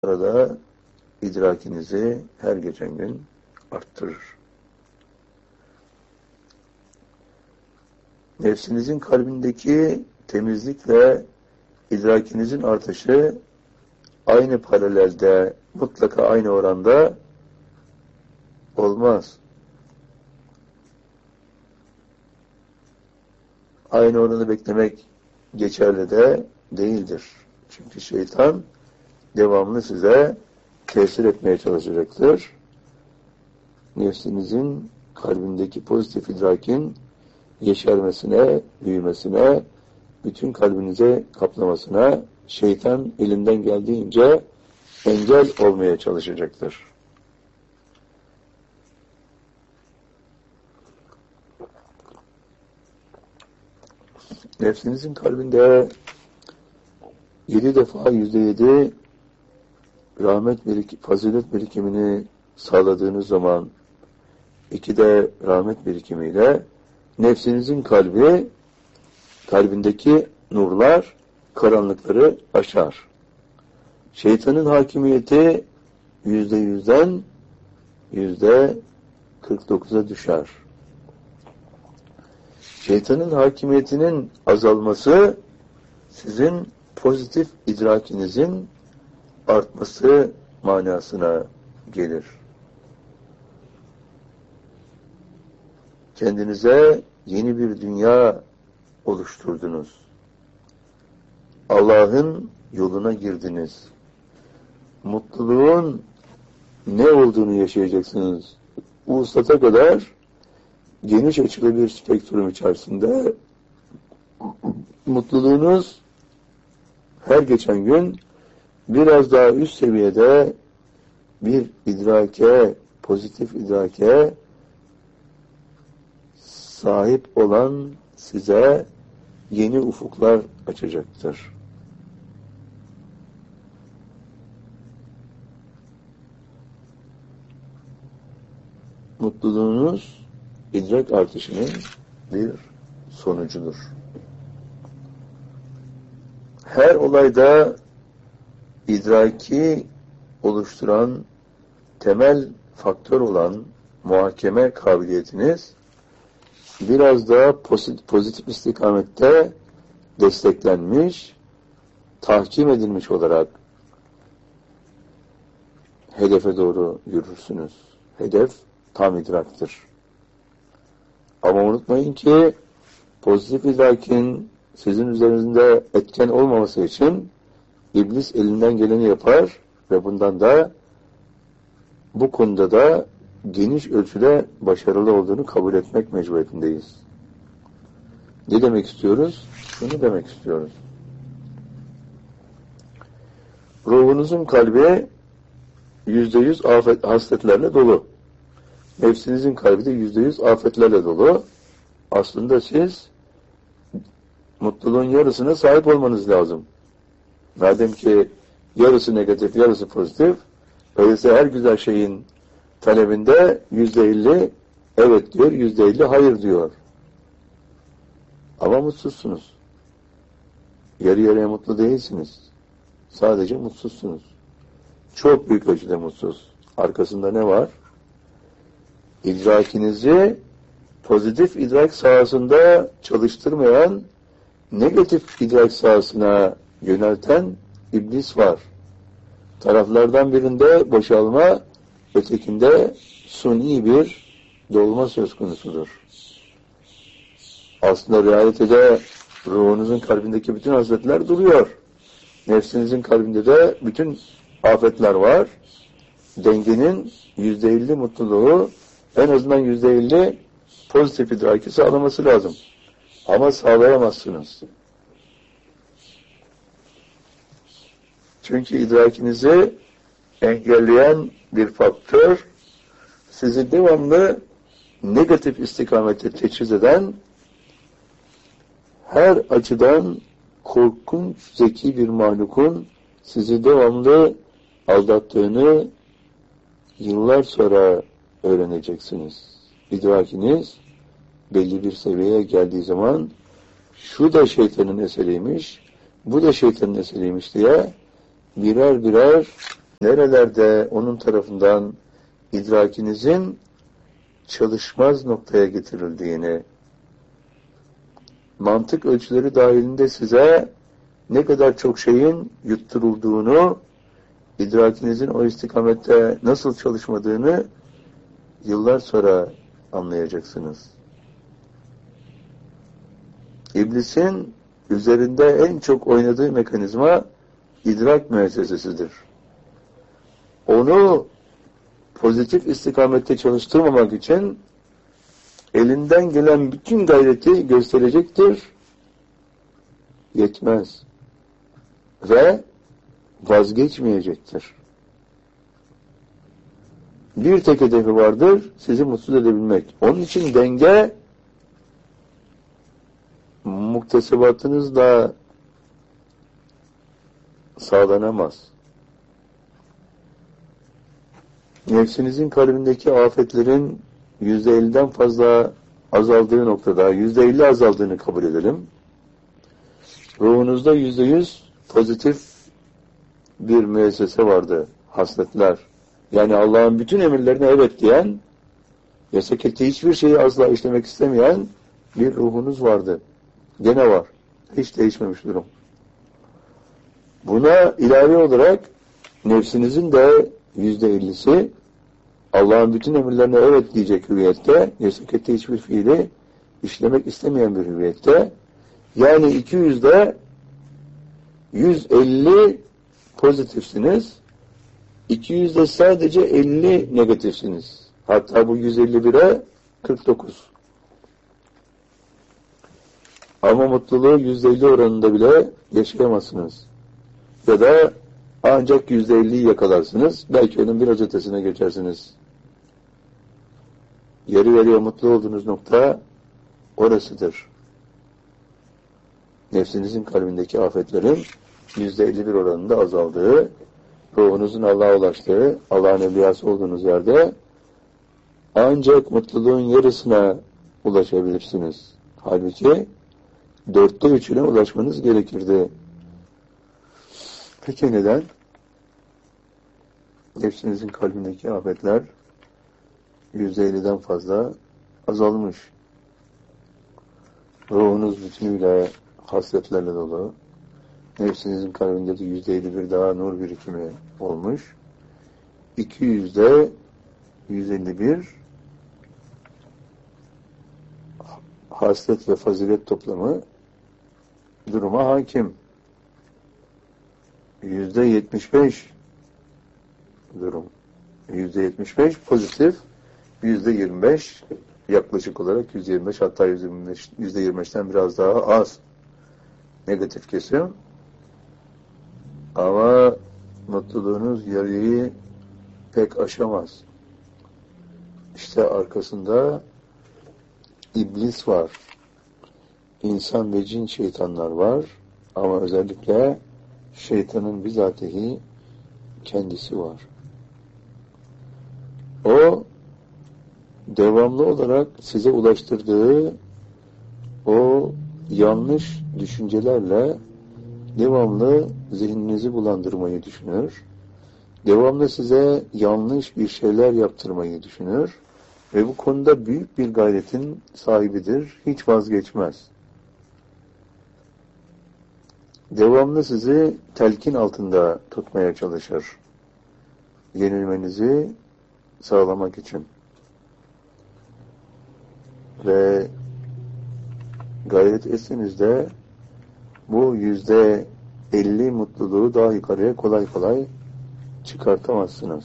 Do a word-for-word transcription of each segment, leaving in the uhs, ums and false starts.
Arada idrakinizi her geçen gün arttırır. Nefsinizin kalbindeki temizlik ve idrakinizin artışı aynı paralelde, mutlaka aynı oranda olmaz. Aynı oranı beklemek geçerli de değildir. Çünkü şeytan devamlı size tesir etmeye çalışacaktır. Nefsinizin kalbindeki pozitif idrakin yeşermesine, büyümesine, bütün kalbinize kaplamasına şeytan elinden geldiğince engel olmaya çalışacaktır. Nefsinizin kalbinde yedi defa yüzde yedi rahmet birik, fazilet birikimini sağladığınız zaman iki de rahmet birikimiyle nefsinizin kalbi, kalbindeki nurlar karanlıkları aşar. Şeytanın hakimiyeti yüzde yüzden yüzde kırk dokuza düşer. Şeytanın hakimiyetinin azalması sizin pozitif idrakinizin artması manasına gelir. Kendinize yeni bir dünya oluşturdunuz. Allah'ın yoluna girdiniz. Mutluluğun ne olduğunu yaşayacaksınız. Uslata kadar geniş açılı bir spektrum içerisinde mutluluğunuz her geçen gün biraz daha üst seviyede bir idrake, pozitif idrake sahip olan size yeni ufuklar açacaktır. Mutluluğunuz idrak artışının bir sonucudur. Her olayda idraki oluşturan temel faktör olan muhakeme kabiliyetiniz biraz daha pozitif, pozitif istikamette desteklenmiş, tahkim edilmiş olarak hedefe doğru yürürsünüz. Hedef tam idraktır. Ama unutmayın ki pozitif idrakin sizin üzerinizde etken olmaması için İblis elinden geleni yapar ve bundan da bu konuda da geniş ölçüde başarılı olduğunu kabul etmek mecburiyetindeyiz. Ne demek istiyoruz? Şunu demek istiyoruz. Ruhunuzun kalbi yüzde yüz afet, hasletlerle dolu. Nefsinizin kalbi de yüzde yüz afetlerle dolu. Aslında siz mutluluğun yarısına sahip olmanız lazım. Madem ki yarısı negatif, yarısı pozitif, öyleyse her güzel şeyin talebinde yüzde elli evet diyor, yüzde elli hayır diyor. Ama mutsuzsunuz. Yarı yarıya mutlu değilsiniz. Sadece mutsuzsunuz. Çok büyük ölçüde mutsuz. Arkasında ne var? İdrakinizi pozitif idrak sahasında çalıştırmayan, negatif idrak sahasına yönelten iblis var. Taraflardan birinde boşalma, ötekinde suni bir dolma söz konusudur. Aslında realitede ruhunuzun kalbindeki bütün hasletler duruyor. Nefsinizin kalbinde de bütün afetler var. Dengenin yüzde elli mutluluğu, en azından yüzde elli pozitif idraki sağlaması lazım. Ama sağlayamazsınız. Çünkü idrakinizi engelleyen bir faktör sizi devamlı negatif istikamete teçhiz eden, her açıdan korkunç zeki bir mahlukun sizi devamlı aldattığını yıllar sonra öğreneceksiniz. İdrakiniz belli bir seviyeye geldiği zaman şu da şeytanın eseriymiş, bu da şeytanın eseriymiş diye birer birer nerelerde onun tarafından idrakinizin çalışmaz noktaya getirildiğini, mantık ölçüleri dahilinde size ne kadar çok şeyin yutturulduğunu, idrakinizin o istikamette nasıl çalışmadığını yıllar sonra anlayacaksınız. İblisin üzerinde en çok oynadığı mekanizma idrak müessesesidir. Onu pozitif istikamette çalıştırmamak için elinden gelen bütün gayreti gösterecektir. Yetmez. Ve vazgeçmeyecektir. Bir tek hedefi vardır, sizi mutsuz edebilmek. Onun için denge muktesebatınızla sağlanamaz. Nefsinizin kalbindeki afetlerin yüzde elliden fazla azaldığı noktada, yüzde elli azaldığını kabul edelim. Ruhunuzda yüzde yüz pozitif bir müessese vardı, hasletler. Yani Allah'ın bütün emirlerine evet diyen, yasak ettiği hiçbir şeyi asla işlemek istemeyen bir ruhunuz vardı. Gene var. Hiç değişmemiş durum. Buna ilave olarak nefsinizin de yüzde ellisi Allah'ın bütün emirlerine evet diyecek hüviyette, yasak ettiği hiçbir fiili işlemek istemeyen bir hüviyette. Yani iki yüzde yüz elli pozitifsiniz, iki yüzde sadece elli negatifsiniz. Hatta bu yüz elli bire kırk dokuz. Ama mutluluğu yüzde elli oranında bile yaşayamazsınız. Ya da ancak yüzde elliyi yakalarsınız. Belki onun biraz ötesine geçersiniz. Yarı yarıya mutlu olduğunuz nokta orasıdır. Nefsinizin kalbindeki afetlerin yüzde elli bir oranında azaldığı, ruhunuzun Allah'a ulaştığı, Allah'ın evliyası olduğunuz yerde ancak mutluluğun yarısına ulaşabilirsiniz. Halbuki dörtte üçüne ulaşmanız gerekirdi. Peki neden? Nefsinizin kalbindeki afetler yüzde elliden fazla azalmış. Ruhunuz bütünüyle hasretlerle dolu. Nefsinizin kalbinde de yüzde elli bir daha nur birikimi olmuş. iki yüzde yüz elli bir hasret ve fazilet toplamı duruma hakim. Yüzde yetmiş beş durum. Yüzde yetmiş beş pozitif, yüzde yirmi beş yaklaşık olarak yüzde yirmi beş, hatta yüzde yirmi beş, yüzde yirmi beşten biraz daha az negatif kesim. Ama mutluluğunuz yarıyı pek aşamaz. İşte arkasında iblis var. İnsan ve cin şeytanlar var. Ama özellikle şeytanın bizatihi kendisi var. O devamlı olarak size ulaştırdığı o yanlış düşüncelerle devamlı zihninizi bulandırmayı düşünür. Devamlı size yanlış bir şeyler yaptırmayı düşünür. Ve bu konuda büyük bir gayretin sahibidir. Hiç vazgeçmez. Devamlı sizi telkin altında tutmaya çalışır. Yenilmenizi sağlamak için. Ve gayret etseniz de bu yüzde elli mutluluğu daha yukarıya kolay kolay çıkartamazsınız.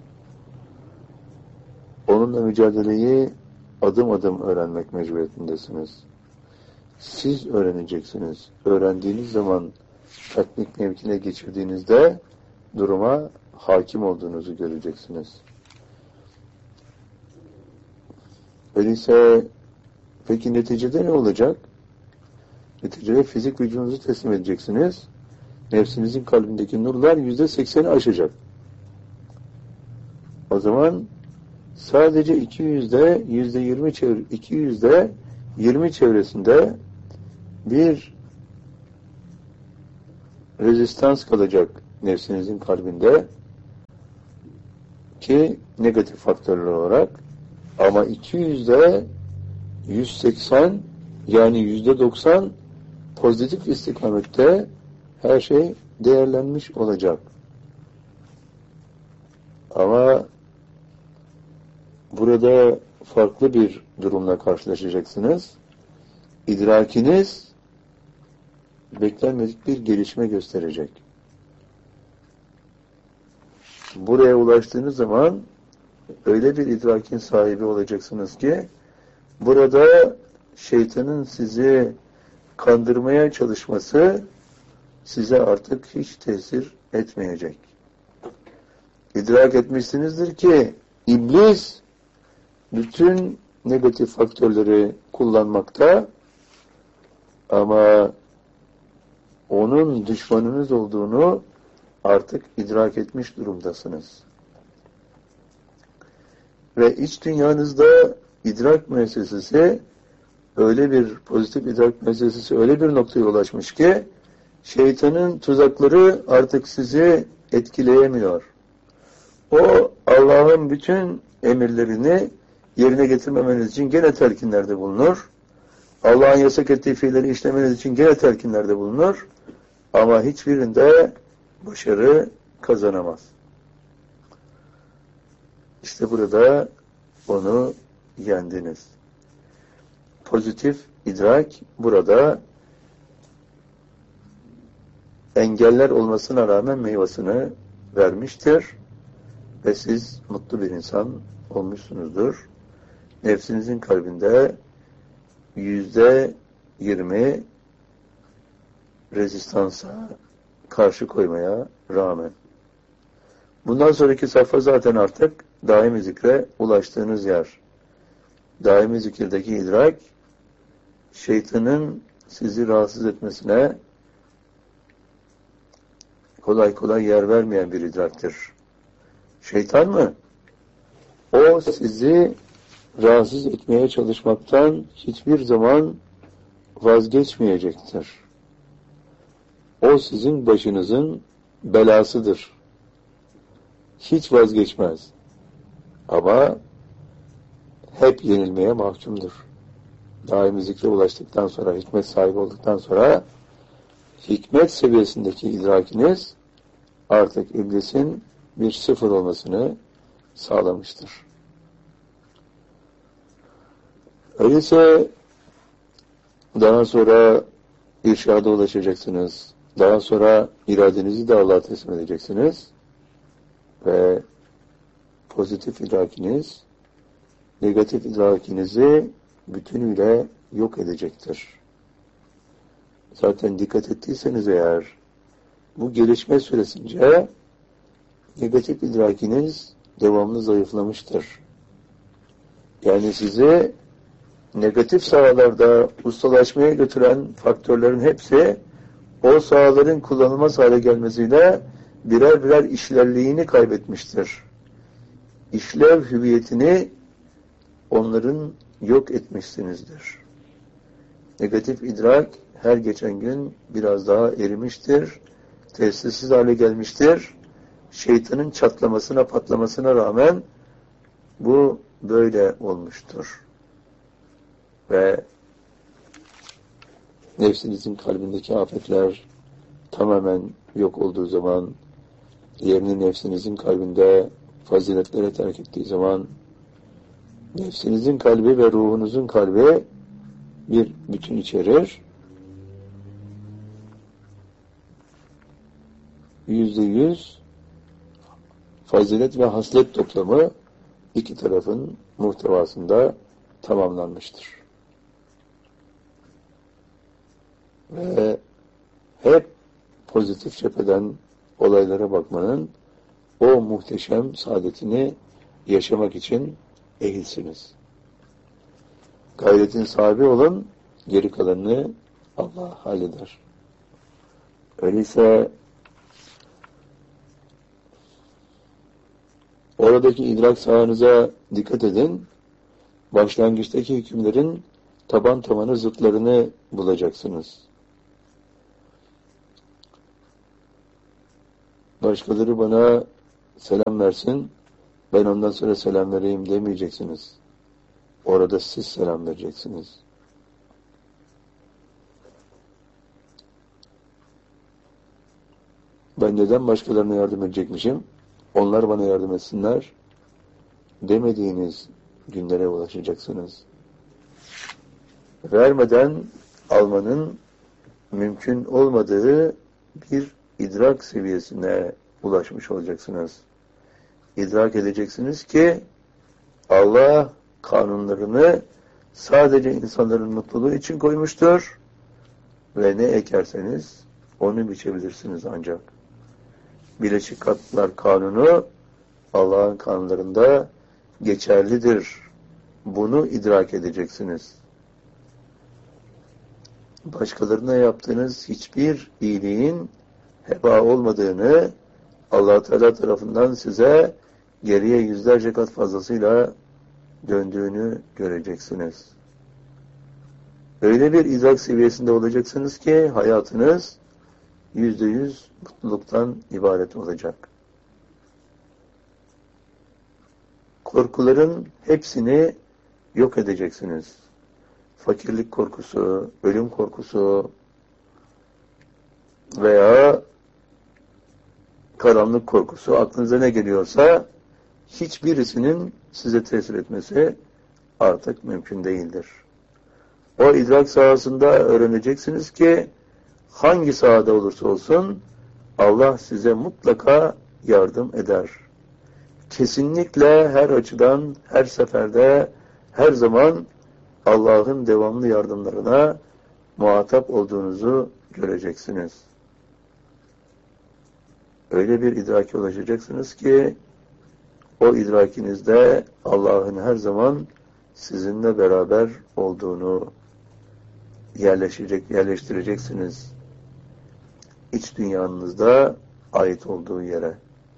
Onunla mücadeleyi adım adım öğrenmek mecburiyetindesiniz. Siz öğreneceksiniz. Öğrendiğiniz zaman tatbik mevkine geçirdiğinizde duruma hakim olduğunuzu göreceksiniz. Öyleyse peki neticede ne olacak? Neticede fizik vücudunuzu teslim edeceksiniz. Nefsinizin kalbindeki nurlar yüzde sekseni aşacak. O zaman sadece iki yüzde yüzde yirmi çevre, iki yüzde yirmi çevresinde bir rezistans kalacak nefsinizin kalbinde. ki negatif faktörler olarak, ama iki yüzde yüz seksen yani yüzde doksan pozitif istikamette her şey değerlenmiş olacak. Ama burada farklı bir durumla karşılaşacaksınız. İdrakiniz beklenmedik bir gelişme gösterecek. Buraya ulaştığınız zaman öyle bir idrakin sahibi olacaksınız ki burada şeytanın sizi kandırmaya çalışması size artık hiç tesir etmeyecek. İdrak etmişsinizdir ki iblis bütün negatif faktörleri kullanmakta, ama onun düşmanınız olduğunu artık idrak etmiş durumdasınız. Ve iç dünyanızda idrak müessesesi öyle bir pozitif idrak müessesesi öyle bir noktaya ulaşmış ki şeytanın tuzakları artık sizi etkileyemiyor. O Allah'ın bütün emirlerini yerine getirmemeniz için gene telkinlerde bulunur. Allah'ın yasak ettiği fiilleri işlemeniz için gene telkinlerde bulunur. Ama hiçbirinde başarı kazanamaz. İşte burada onu yendiniz. Pozitif idrak burada engeller olmasına rağmen meyvasını vermiştir ve siz mutlu bir insan olmuşsunuzdur. Nefsinizin kalbinde yüzde yirmi rezistansa karşı koymaya rağmen. Bundan sonraki safha zaten artık daimi zikre ulaştığınız yer. Daimi zikirdeki idrak, şeytanın sizi rahatsız etmesine kolay kolay yer vermeyen bir idraktır. Şeytan mı? O sizi rahatsız etmeye çalışmaktan hiçbir zaman vazgeçmeyecektir. O sizin başınızın belasıdır. Hiç vazgeçmez. Ama hep yenilmeye mahkumdur. Daimi zikre ulaştıktan sonra, hikmet sahibi olduktan sonra hikmet seviyesindeki idrakiniz artık iblisin bir sıfır olmasını sağlamıştır. Öyleyse daha sonra irşada ulaşacaksınız. Daha sonra iradenizi de Allah'a teslim edeceksiniz. Ve pozitif idrakiniz, negatif idrakinizi bütünüyle yok edecektir. Zaten dikkat ettiyseniz eğer, bu gelişme süresince negatif idrakiniz devamlı zayıflamıştır. Yani sizi negatif sahalarda ustalaşmaya götüren faktörlerin hepsi o sahaların kullanılmaz hale gelmesiyle birer birer işlevliğini kaybetmiştir. İşlev hüviyetini onların yok etmişsinizdir. Negatif idrak her geçen gün biraz daha erimiştir, tesirsiz hale gelmiştir. Şeytanın çatlamasına, patlamasına rağmen bu böyle olmuştur. Ve nefsinizin kalbindeki afetler tamamen yok olduğu zaman, yerini nefsinizin kalbinde faziletlere terk ettiği zaman, nefsinizin kalbi ve ruhunuzun kalbi bir bütün içerir. Yüzde yüz fazilet ve haslet toplamı iki tarafın muhtevasında tamamlanmıştır. Ve hep pozitif cepheden olaylara bakmanın o muhteşem saadetini yaşamak için ehilsiniz. Gayretin sahibi olun, geri kalanını Allah halleder. Öyleyse oradaki idrak sahanıza dikkat edin. Başlangıçtaki hükümlerin taban tabana zıtlarını bulacaksınız. Başkaları bana selam versin, ben ondan sonra selam vereyim demeyeceksiniz. Orada siz selam vereceksiniz. Ben neden başkalarına yardım edecekmişim? Onlar bana yardım etsinler demediğiniz günlere ulaşacaksınız. Vermeden almanın mümkün olmadığı bir idrak seviyesine ulaşmış olacaksınız. İdrak edeceksiniz ki Allah kanunlarını sadece insanların mutluluğu için koymuştur ve ne ekerseniz onu biçebilirsiniz ancak. Birleşik Krallıklar Kanunu Allah'ın kanunlarında geçerlidir. Bunu idrak edeceksiniz. Başkalarına yaptığınız hiçbir iyiliğin heba olmadığını Allah Teala tarafından size geriye yüzlerce kat fazlasıyla döndüğünü göreceksiniz. Öyle bir idrak seviyesinde olacaksınız ki hayatınız yüzde yüz mutluluktan ibaret olacak. Korkuların hepsini yok edeceksiniz. Fakirlik korkusu, ölüm korkusu veya karanlık korkusu, aklınıza ne geliyorsa hiçbirisinin size tesir etmesi artık mümkün değildir. O idrak sahasında öğreneceksiniz ki hangi sahada olursa olsun Allah size mutlaka yardım eder. Kesinlikle her açıdan, her seferde, her zaman Allah'ın devamlı yardımlarına muhatap olduğunuzu göreceksiniz. Öyle bir idrake ulaşacaksınız ki o idrakinizde Allah'ın her zaman sizinle beraber olduğunu yerleşecek, yerleştireceksiniz. İç dünyanızda ait olduğu yere.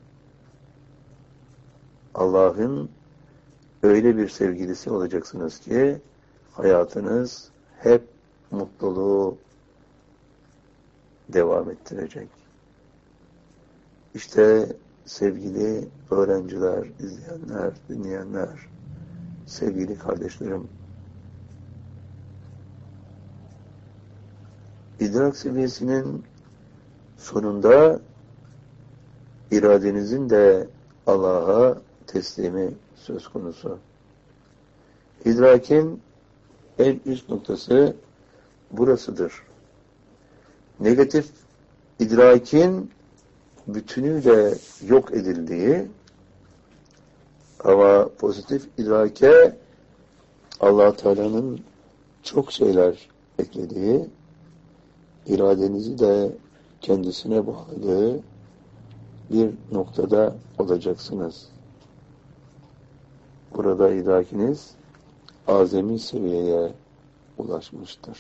Allah'ın öyle bir sevgilisi olacaksınız ki hayatınız hep mutluluğu devam ettirecek. İşte sevgili öğrenciler, izleyenler, dinleyenler, sevgili kardeşlerim, idrak seviyesinin sonunda iradenizin de Allah'a teslimi söz konusu. İdrakin en üst noktası burasıdır. Negatif idrakin bütünüyle yok edildiği ama pozitif idrake Allah Teala'nın çok şeyler eklediği, iradenizi de kendisine bağladığı bir noktada olacaksınız. Burada idrakiniz azami seviyeye ulaşmıştır.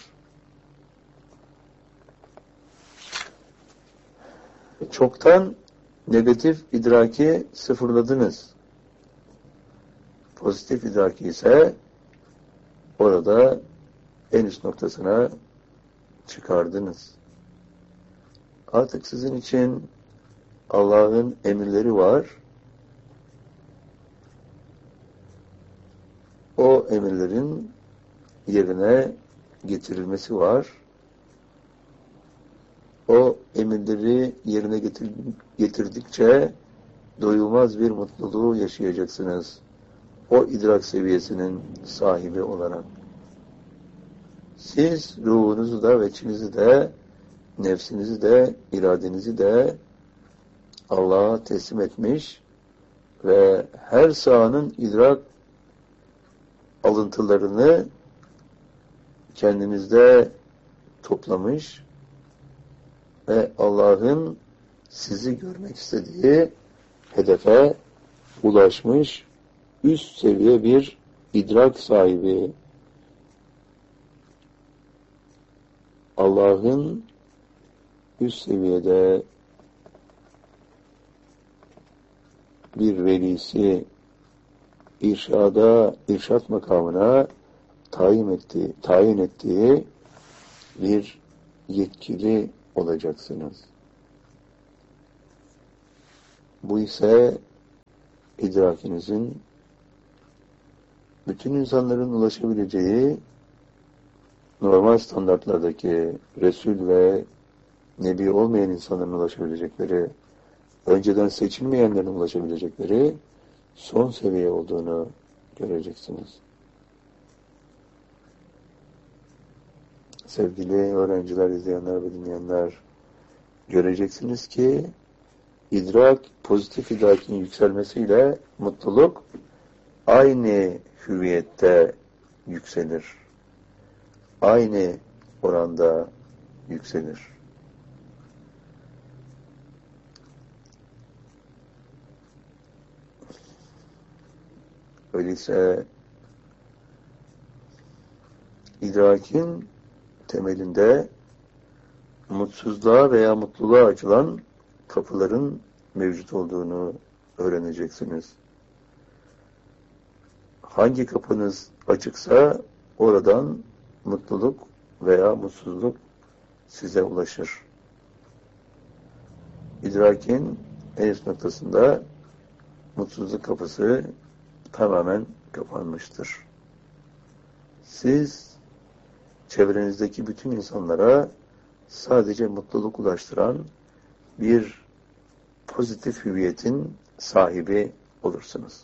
Çoktan negatif idraki sıfırladınız. Pozitif idraki ise orada en üst noktasına çıkardınız. Artık sizin için Allah'ın emirleri var. O emirlerin yerine getirilmesi var. O emirleri yerine getir, getirdikçe doyulmaz bir mutluluğu yaşayacaksınız. O idrak seviyesinin sahibi olarak. Siz ruhunuzu da ve içinizi de, nefsinizi de, iradenizi de Allah'a teslim etmiş ve her sahanın idrak alıntılarını kendinizde toplamış ve Allah'ın sizi görmek istediği hedefe ulaşmış üst seviye bir idrak sahibi, Allah'ın üst seviyede bir velisi, irşada, irşat makamına tayin ettiği, tayin ettiği bir yetkili olacaksınız. Bu ise idrakinizin bütün insanların ulaşabileceği normal standartlardaki Resul ve Nebi olmayan insanların ulaşabilecekleri, önceden seçilmeyenlerin ulaşabilecekleri son seviye olduğunu göreceksiniz. Sevgili öğrenciler, izleyenler ve dinleyenler, göreceksiniz ki idrak, pozitif idrakin yükselmesiyle mutluluk aynı hüviyette yükselir. Aynı oranda yükselir. Öyleyse idrakin temelinde mutsuzluğa veya mutluluğa açılan kapıların mevcut olduğunu öğreneceksiniz. Hangi kapınız açıksa oradan mutluluk veya mutsuzluk size ulaşır. İdrakin en üst noktasında mutsuzluk kapısı tamamen kapanmıştır. Siz çevrenizdeki bütün insanlara sadece mutluluk ulaştıran bir pozitif hüviyetin sahibi olursunuz.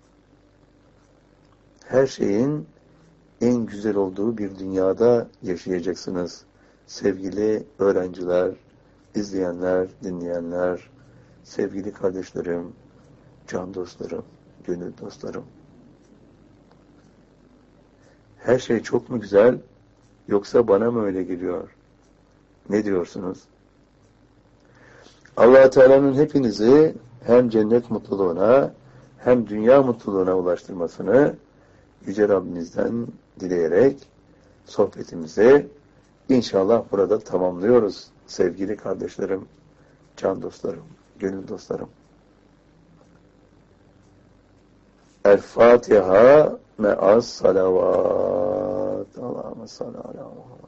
Her şeyin en güzel olduğu bir dünyada yaşayacaksınız. Sevgili öğrenciler, izleyenler, dinleyenler, sevgili kardeşlerim, can dostlarım, gönül dostlarım. Her şey çok mu güzel, yoksa bana mı öyle geliyor? Ne diyorsunuz? Allah Teala'nın hepinizi hem cennet mutluluğuna hem dünya mutluluğuna ulaştırmasını Yüce Rabbimizden dileyerek sohbetimizi inşallah burada tamamlıyoruz. Sevgili kardeşlerim, can dostlarım, gönül dostlarım. El-Fatiha me'as salavat. Allahümme salli ala Muhammed.